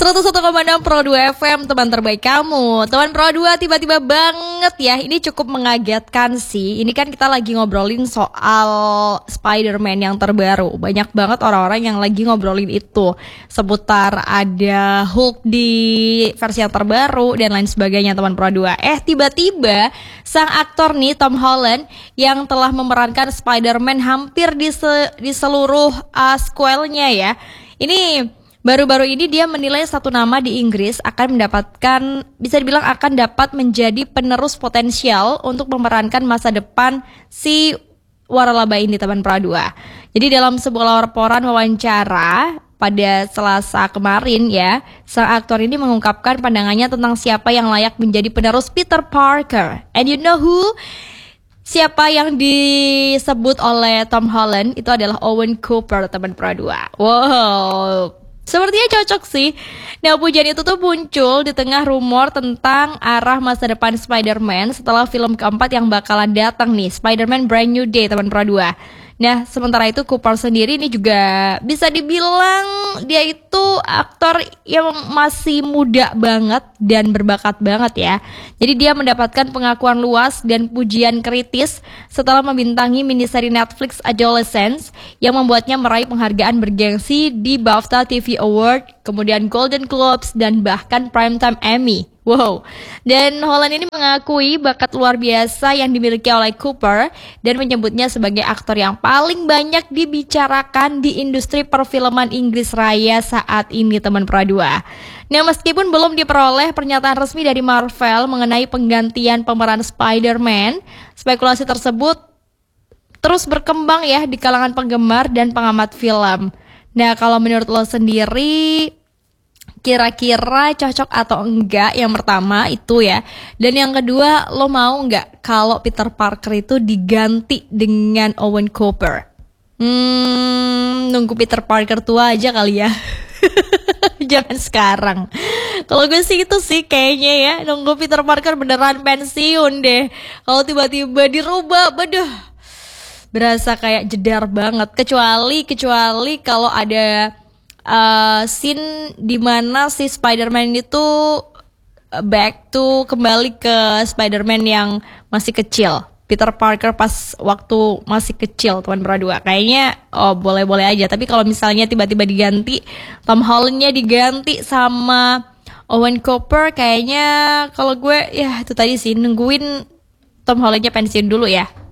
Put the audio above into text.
101,6 Pro 2 FM, teman terbaik kamu. Teman Pro 2 tiba-tiba banget ya. Ini cukup mengagetkan sih. Ini kan kita lagi ngobrolin soal Spider-Man yang terbaru. Banyak banget orang-orang yang lagi ngobrolin itu, seputar ada Hulk di versi yang terbaru dan lain sebagainya, teman Pro 2. Tiba-tiba sang aktor nih, Tom Holland, yang telah memerankan Spider-Man hampir di seluruh sequelnya ya. Ini baru-baru ini dia menilai satu nama di Inggris akan mendapatkan, bisa dibilang akan dapat menjadi penerus potensial untuk memerankan masa depan si waralaba ini, teman Pradua. Jadi dalam sebuah laporan wawancara pada Selasa kemarin ya, sang aktor ini mengungkapkan pandangannya tentang siapa yang layak menjadi penerus Peter Parker. And you know who? Siapa yang disebut oleh Tom Holland itu adalah Owen Cooper, teman Pradua. Wow, sepertinya cocok sih. Nah, pujian itu tuh muncul di tengah rumor tentang arah masa depan Spider-Man setelah film keempat yang bakalan datang nih, Spider-Man Brand New Day, teman Pro 2. Nah, sementara itu Cooper sendiri ini juga bisa dibilang dia itu aktor yang masih muda banget dan berbakat banget ya. Jadi dia mendapatkan pengakuan luas dan pujian kritis setelah membintangi miniseri Netflix Adolescence yang membuatnya meraih penghargaan bergengsi di BAFTA TV Award, kemudian Golden Globes, dan bahkan Primetime Emmy. Wow, dan Holland ini mengakui bakat luar biasa yang dimiliki oleh Cooper dan menyebutnya sebagai aktor yang paling banyak dibicarakan di industri perfilman Inggris Raya saat ini, teman Pradua. Nah, meskipun belum diperoleh pernyataan resmi dari Marvel mengenai penggantian pemeran Spider-Man, spekulasi tersebut terus berkembang ya di kalangan penggemar dan pengamat film. Nah, kalau menurut lo sendiri, kira-kira cocok atau enggak? Yang pertama itu ya. Dan yang kedua, lo mau enggak kalau Peter Parker itu diganti dengan Owen Cooper? Nunggu Peter Parker tua aja kali ya. Jangan sekarang. Kalau gue sih itu sih kayaknya ya, nunggu Peter Parker beneran pensiun deh. Kalau tiba-tiba dirubah, beduh, berasa kayak jedar banget. Kecuali kalau ada scene dimana si Spider-Man itu kembali ke Spider-Man yang masih kecil, Peter Parker pas waktu masih kecil, teman Pradua. Kayaknya boleh-boleh aja. Tapi kalau misalnya tiba-tiba diganti, Tom Holland-nya diganti sama Owen Cooper, kayaknya kalau gue ya itu tadi sih, nungguin Tom Holland-nya pensiun dulu ya.